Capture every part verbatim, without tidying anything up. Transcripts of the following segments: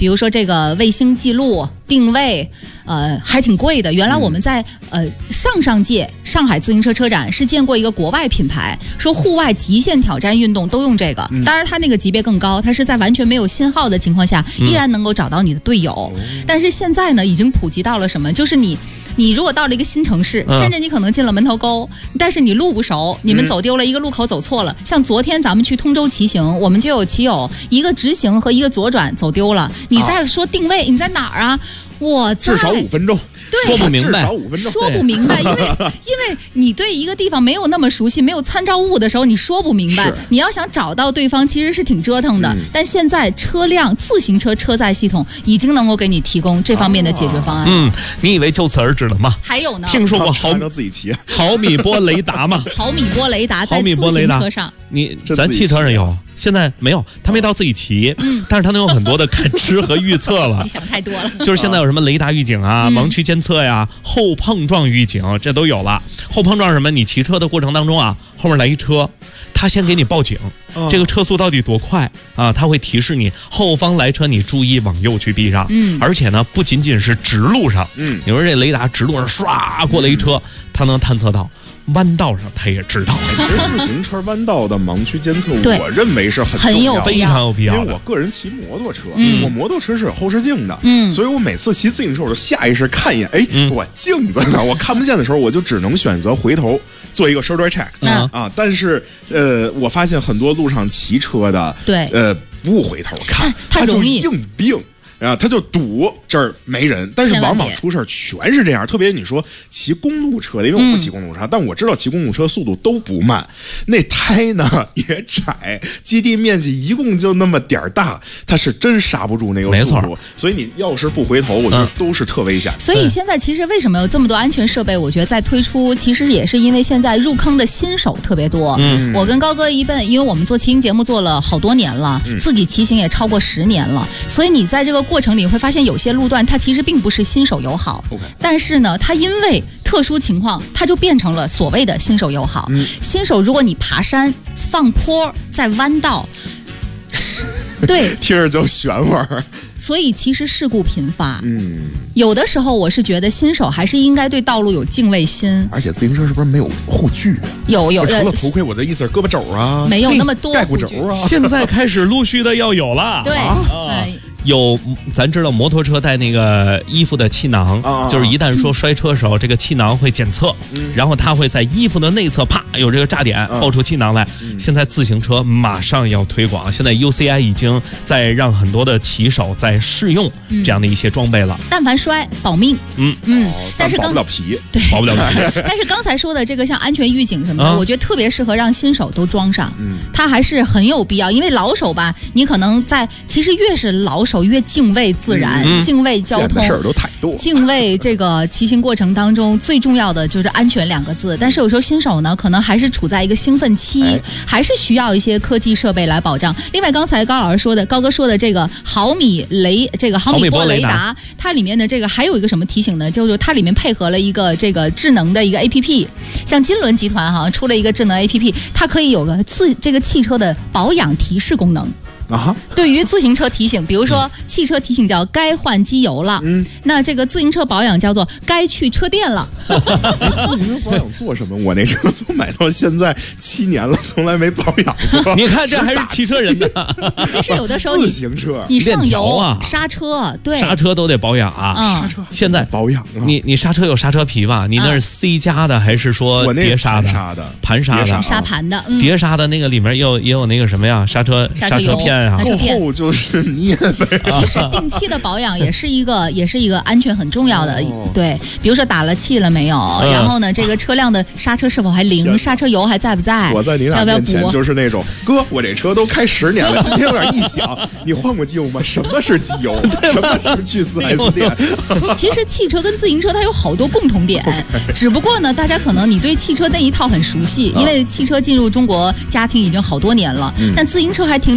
比如说这个卫星记录、定位，呃，还挺贵的。原来我们在、嗯、呃上上届上海自行车车展是见过一个国外品牌，说户外极限挑战运动都用这个，嗯、当然它那个级别更高，它是在完全没有信号的情况下，依然能够找到你的队友。嗯、但是现在呢，已经普及到了什么？就是你。你如果到了一个新城市，甚至你可能进了门头沟，嗯、但是你路不熟，你们走丢了一个路口走错了。嗯、像昨天咱们去通州骑行，我们就有骑友一个直行和一个左转走丢了。你再说定位，啊、你在哪儿啊？我在至少五分钟。 对， 说不明白， 说不明白，因为因为你对一个地方没有那么熟悉，没有参照物的时候，你说不明白。你要想找到对方，其实是挺折腾的。嗯、但现在车辆自行车车载系统已经能够给你提供这方面的解决方案。 嗯，你以为就此而止了吗？ 还有呢？ 听说过毫能自己骑毫米波雷达吗？ 毫米波雷达在自行车上， 你咱汽车上有。现在没有，他没到自己骑，嗯、但是他能有很多的感知和预测了。 你想太多了。 就是现在有什么雷达预警啊、盲区监测呀、后碰撞预警，这都有了。后碰撞是什么？你骑车的过程当中啊，后面来一车，他先给你报警，哦、这个车速到底多快啊？他会提示你后方来车，你注意往右去避让。嗯，而且呢，不仅仅是直路上，嗯，你说这雷达直路上唰过来一车，它能探测到。弯道上他也知道， 其实自行车弯道的盲区监测，我认为是很很有非常有必要的。 因为我个人骑摩托车，嗯、我摩托车是有后视镜的，嗯，所以我每次骑自行车，我就下意识看一眼，哎，嗯、我镜子呢，我看不见的时候，我就只能选择回头做一个 shoulder check，嗯、啊，但是呃，我发现很多路上骑车的， 对， 呃，不回头看，他就硬并。啊，他就赌这儿没人，但是往往出事儿全是这样。特别你说骑公路车的，因为我不骑公路车，嗯、但我知道骑公路车速度都不慢。那胎呢也窄，基地面积一共就那么点儿大，它是真刹不住那个速度。所以你要是不回头，我觉得都是特危险。 嗯、所以现在其实为什么有这么多安全设备？我觉得在推出，其实也是因为现在入坑的新手特别多。嗯，我跟高哥一奔，因为我们做骑行节目做了好多年了，嗯、自己骑行也超过十年了，所以你在这个过程里会发现有些路段它其实并不是新手友好， okay. 但是呢，它因为特殊情况，它就变成了所谓的新手友好。嗯、新手如果你爬山、放坡、在弯道，对， 听着就玄乎儿。 所以其实事故频发。嗯，有的时候我是觉得新手还是应该对道路有敬畏心。 而且自行车是不是没有护具？ 有有， 除了头盔，我的意思是胳膊肘啊， 没有那么多盖骨轴啊。 现在开始陆续的要有了。 对。 啊啊有，咱知道摩托车带那个衣服的气囊，啊、就是一旦说摔车的时候，嗯、这个气囊会检测，嗯、然后它会在衣服的内侧啪有这个炸点，嗯、爆出气囊来。嗯、现在自行车马上要推广，现在 U C I 已经在让很多的骑手在试用这样的一些装备了。 嗯、但凡摔保命，嗯嗯， 哦、但是保不了皮， 对， 保不了皮。 但是刚才说的这个像安全预警什么的，啊、我觉得特别适合让新手都装上，嗯，它还是很有必要，因为老手吧，你可能在其实越是老手越敬畏自然，嗯、敬畏交通， 事儿都太多。 敬畏这个骑行过程当中最重要的就是安全两个字。但是有时候新手呢，可能还是处在一个兴奋期，哎、还是需要一些科技设备来保障。另外，刚才高老师说的，高哥说的这个毫米雷，这个毫米波雷达，它里面的这个还有一个什么提醒呢？就是它里面配合了一个这个智能的一个 A P P， 像金轮集团哈出了一个智能 A P P， 它可以有个自这个汽车的保养提示功能。 啊， 对于自行车提醒，比如说汽车提醒叫该换机油了，嗯，那这个自行车保养叫做该去车店了。 自行车保养做什么？我那车从买到现在七年了，从来没保养过。 你看这还是骑车人呢。 其实有的时候你自行车你上油啊， 刹车对， 刹车都得保养啊。 嗯、 刹车现在保养、啊， 你你刹车有刹车皮吧？你那是 C 加的还是说碟刹的？ 刹的盘刹的刹盘的， 嗯、碟刹的那个里面也有也有那个什么呀？刹车刹车片啊， 刹车片。 就是捏呗。 其实定期的保养也是一个，也是一个安全很重要的。哦、对，比如说打了气了没有，嗯、然后呢，这个车辆的刹车是否还灵，刹车油还在不在？ 我在你俩面前就是那种，哥，我这车都开十年了，今天有点异响，你换过机油吗？什么是机油？什么是去四 S 店？ 其实汽车跟自行车它有好多共同点， okay. 只不过呢，大家可能你对汽车那一套很熟悉，因为汽车进入中国家庭已经好多年了，嗯、但自行车还停留在早。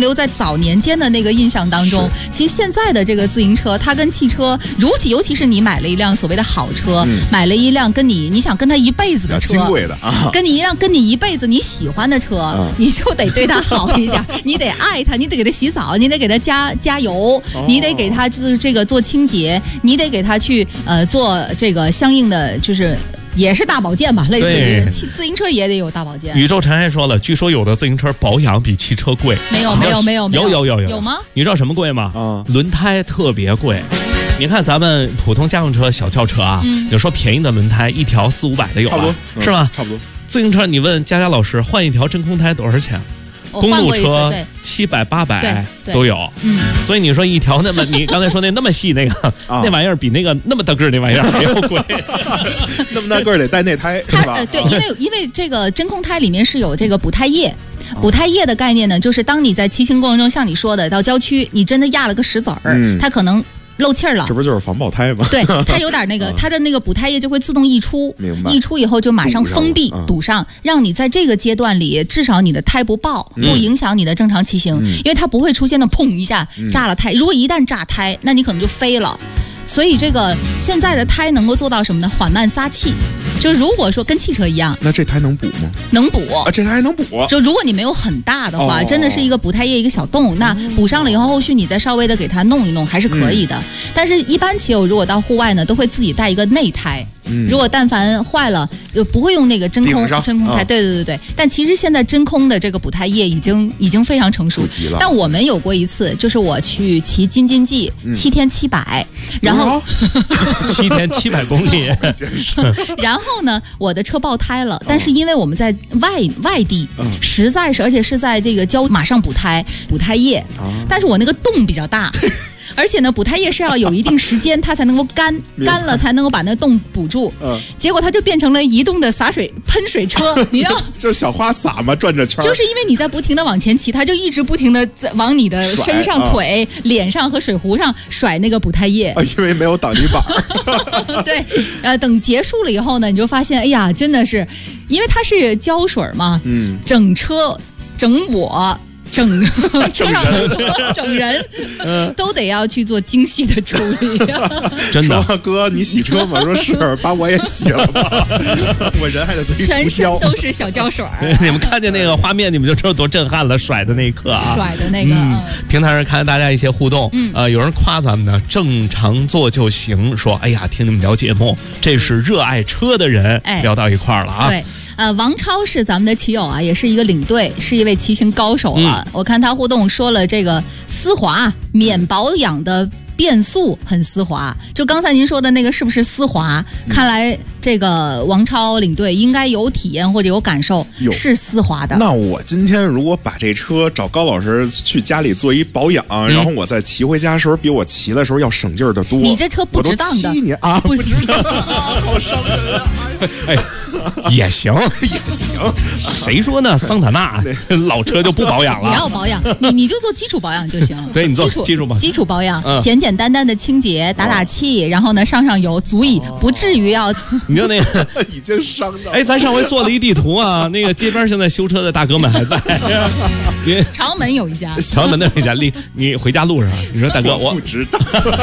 早年间的那个印象当中，其实现在的这个自行车，它跟汽车，尤其尤其是你买了一辆所谓的好车，嗯、买了一辆跟你你想跟他一辈子的车， 金贵的啊， 跟你一辆跟你一辈子你喜欢的车，啊、你就得对它好一点，你得爱它，你得给它洗澡，你得给它加加油，哦、你得给它就是这个做清洁，你得给它去呃做这个相应的就是。也是大保健吧，类似于自行车也得有大保健。 宇宙禅还说了，据说有的自行车保养比汽车贵。 没有没有没有有有有有有吗？ 你知道什么贵吗？啊，轮胎特别贵。你看咱们普通家用车、小轿车啊，嗯、有说便宜的轮胎一条四五百的有了，嗯、是吧？ 差不多。 自行车你问佳佳老师，换一条真空胎多少钱？公路车七百八百都有，嗯，所以你说一条那么你刚才说那那么细那个、啊、那玩意儿比那个那么大个儿那玩意儿还要贵， 那么大个儿得带内胎，是吧？ 呃，对，因为因为这个真空胎里面是有这个补胎液。补胎液的概念呢，就是当你在骑行过程中，像你说的，到郊区，你真的压了个石子儿，嗯、它可能。漏气儿了， 这不就是防爆胎吗？ 对，它有点那个，它的那个补胎液就会自动溢出， 明白？ 溢出以后就马上封闭堵上，堵上，让你在这个阶段里，至少你的胎不爆，不影响你的正常骑行，嗯、因为它不会出现的砰一下炸了胎。如果一旦炸胎，那你可能就飞了。所以这个现在的胎能够做到什么呢？缓慢撒气。就如果说跟汽车一样， 那这胎能补吗？ 能补啊，这胎还能补。 就如果你没有很大的话，哦、真的是一个补胎液一个小洞，那补上了以后，后续你再稍微的给它弄一弄还是可以的。嗯、但是，一般骑友如果到户外呢，都会自己带一个内胎。嗯、如果但凡坏了，就不会用那个真空真空胎。哦、对对对对。但其实现在真空的这个补胎液已经已经非常成熟。但我们有过一次，就是我去骑京津冀，嗯、七天七百，然后七天七百公里， 然后。后呢，我的车爆胎了，但是因为我们在外外地，嗯、实在是而且是在这个郊马上补胎补胎液，啊、但是我那个洞比较大。而且呢，补胎液是要有一定时间，它才能够干，干了才能够把那洞补住。嗯，结果它就变成了移动的洒水喷水车，你知道？ 就是小花洒嘛，转着圈。 就是因为你在不停的往前骑，它就一直不停的在往你的身上、腿、啊、脸上和水壶上甩那个补胎液。 啊，因为没有挡泥板。 对，呃，等结束了以后呢，你就发现，哎呀，真的是，因为它是胶水嘛，嗯，整车整我。整车上的所有整人、嗯、都得要去做精细的处理、啊。 真的， 说哥，你洗车吗？说是，把我也洗了吧。我人还得做全身都是小胶水、啊。 你们看见那个画面，你们就知道多震撼了。甩的那一刻啊， 甩的那个。嗯、 平台上看大家一些互动，嗯、呃，有人夸咱们呢，正常做就行。说，哎呀，听你们聊节目，这是热爱车的人、哎、聊到一块儿了啊。 对。呃，王超是咱们的骑友啊，也是一个领队，是一位骑行高手啊。嗯、我看他互动说了，这个丝滑免保养的变速很丝滑。就刚才您说的那个是不是丝滑？嗯、看来这个王超领队应该有体验或者有感受，是丝滑的。 那我今天如果把这车找高老师去家里做一保养，嗯、然后我再骑回家的时候，比我骑的时候要省劲儿的多。 你这车不值当的， 七年啊，不值当，好伤人啊！ 哎。也行也行， 谁说呢？桑塔纳老车就不保养了？ 你要保养，你你就做基础保养就行。 对，你做基础保养， 基础保养，嗯、简简单单的清洁，打打气，然后呢上上油，足以不至于要。 你看那个已经伤到。 哎，咱上回做了一地图啊，那个街边现在修车的大哥们还在。 朝阳门有一家， 朝阳门那有一家，离你回家路上，你说大哥，我不知道。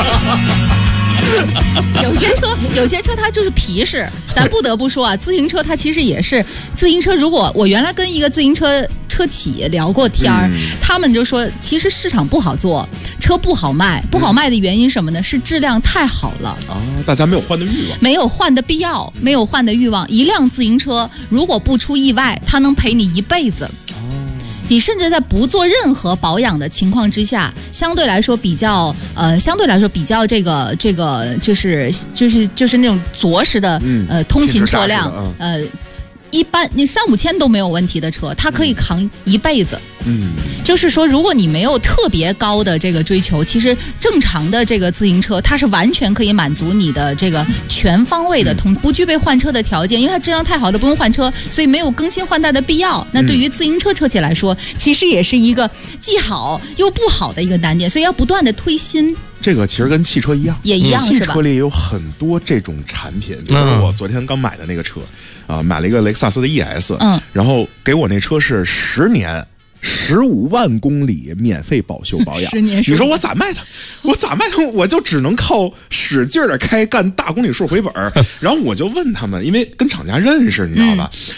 有些车，有些车它就是皮实，咱不得不说啊，自行车它其实也是自行车。如果我原来跟一个自行车车企聊过天儿，嗯、他们就说，其实市场不好做，车不好卖，不好卖的原因什么呢？是质量太好了啊，大家没有换的欲望， 没有换的必要，没有换的欲望。一辆自行车如果不出意外，它能陪你一辈子。你甚至在不做任何保养的情况之下，相对来说比较呃，相对来说比较这个这个就是就是就是那种着实的、嗯、呃通勤车辆、嗯、呃，一般你三五千都没有问题的车，它可以扛一辈子。嗯，就是说，如果你没有特别高的这个追求，其实正常的这个自行车，它是完全可以满足你的这个全方位的通，不具备换车的条件，因为它质量太好的不用换车，所以没有更新换代的必要。那对于自行车车企来说，其实也是一个既好又不好的一个难点，所以要不断的推新。 这个其实跟汽车一样， 也一样、嗯、 是吧？汽车里也有很多这种产品，比如说我昨天刚买的那个车，啊、呃，买了一个雷克萨斯的 E S， 嗯，然后给我那车是十年。 十五万公里免费保修保养。 十年， 你说我咋卖它？我咋卖它？我就只能靠使劲的开干大公里数回本。然后我就问他们，因为跟厂家认识，你知道吧？嗯、